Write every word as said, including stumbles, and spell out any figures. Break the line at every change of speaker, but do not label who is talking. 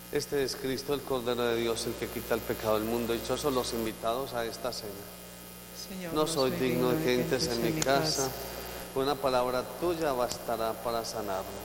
Este es Cristo, el Cordero de Dios, el que quita el pecado del mundo. Dichosos los invitados a esta cena.
Señor,
No soy digno de que entres en mi casa,
casa.
una palabra tuya bastará para sanarme.